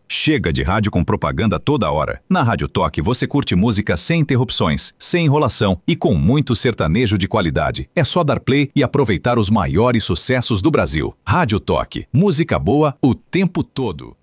Chega de rádio com propaganda toda hora. Na Rádio Toque você curte música sem interrupções, sem enrolação e com muito sertanejo de qualidade. É só dar play e aproveitar os maiores sucessos do Brasil. Rádio Toque. Música boa o tempo todo.